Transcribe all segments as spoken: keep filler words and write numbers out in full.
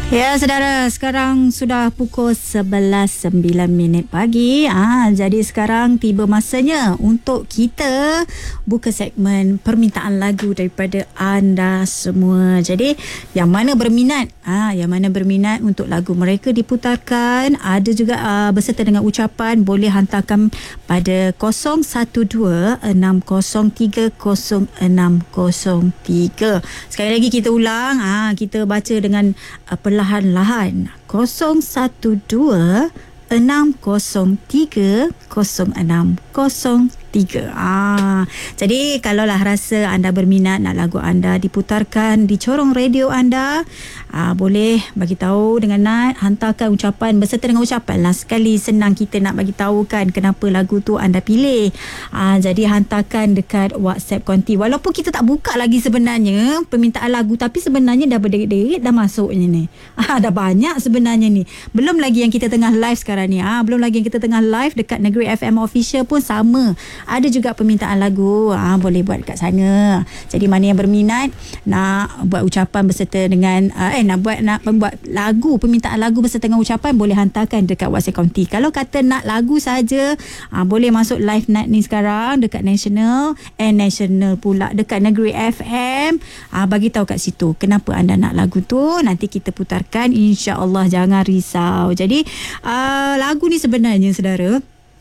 Ya, saudara, sekarang sudah pukul sebelas sembilan minit pagi. Ah, jadi sekarang tiba masanya untuk kita buka segmen permintaan lagu daripada anda semua. Jadi, yang mana berminat, ah, yang mana berminat untuk lagu mereka diputarkan, ada juga ah, berserta dengan ucapan, boleh hantarkan pada kosong satu dua enam kosong tiga kosong enam kosong tiga. Sekali lagi kita ulang, ah, kita baca dengan ah, perlahan-lahan. kosong satu dua enam kosong tiga kosong enam kosong tiga. Ah, jadi kalaulah rasa anda berminat nak lagu anda diputarkan di corong radio anda, ah, boleh bagi tahu dengan Nat, hantarkan ucapan berserta dengan ucapan lah. Sekali senang kita nak bagi tahu kan kenapa lagu tu anda pilih. Ah, jadi hantarkan dekat WhatsApp Konti. Walaupun kita tak buka lagi sebenarnya permintaan lagu, tapi sebenarnya dah berderet-deret dah masuknya ni. Ah, dah banyak sebenarnya ni. Belum lagi yang kita tengah live sekarang ni. Ah, belum lagi yang kita tengah live dekat Negeri F M Official pun sama. Ada juga permintaan lagu, ah, boleh buat kat sana. Jadi mana yang berminat nak buat ucapan berserta dengan uh, eh nak buat nak membuat lagu, permintaan lagu berserta dengan ucapan, boleh hantarkan dekat WhatsApp Konti. Kalau kata nak lagu saja, ah, boleh masuk live night ni sekarang dekat National eh National pula dekat Negeri F M. Ah, bagi tahu kat situ kenapa anda nak lagu tu, nanti kita putarkan, insya-Allah, jangan risau. Jadi uh, lagu ni sebenarnya saudara,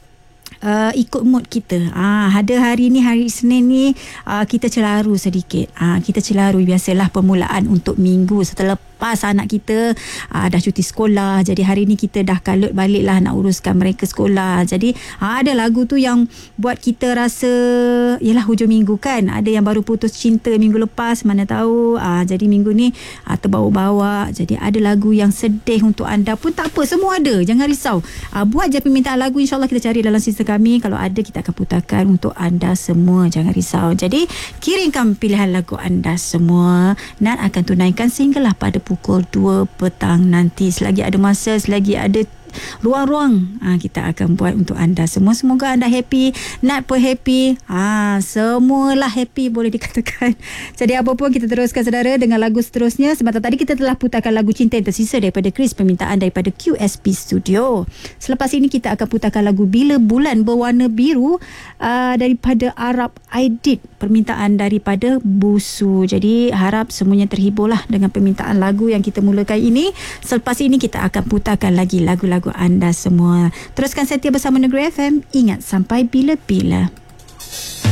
Uh, ikut mood kita. Ah, ada hari ni, hari Isnin ni, uh, kita celaru sedikit. Ah, kita celaru, biasalah permulaan untuk minggu setelah pas anak kita uh, dah cuti sekolah. Jadi hari ni kita dah kalut balik lah nak uruskan mereka sekolah. Jadi uh, ada lagu tu yang buat kita rasa yelah hujung minggu kan. Ada yang baru putus cinta minggu lepas, mana tahu. Uh, jadi minggu ni uh, terbawa-bawa. Jadi ada lagu yang sedih untuk anda pun tak apa, semua ada. Jangan risau. Uh, buat je permintaan lagu, insyaAllah kita cari dalam sistem kami. Kalau ada, kita akan putarkan untuk anda semua. Jangan risau. Jadi kirimkan pilihan lagu anda semua. Nat akan tunaikan sehinggalah pada pukul dua petang nanti. Selagi ada masa, selagi ada ruang-ruang, ha, kita akan buat untuk anda semua. Semoga anda happy, Nat pun happy, ha, semualah happy boleh dikatakan. Jadi apa pun, kita teruskan saudara dengan lagu seterusnya. Sebentar tadi kita telah putarkan lagu Cinta Yang Tersisa daripada Chris, permintaan daripada Q S P Studio. Selepas ini kita akan putarkan lagu Bila Bulan Berwarna Biru uh, daripada Arab Aidit, permintaan daripada Busu. Jadi harap semuanya terhiburlah dengan permintaan lagu yang kita mulakan ini. Selepas ini kita akan putarkan lagi lagu-lagu anda semua. Teruskan setia bersama Negeri F M. Ingat, sampai bila-bila.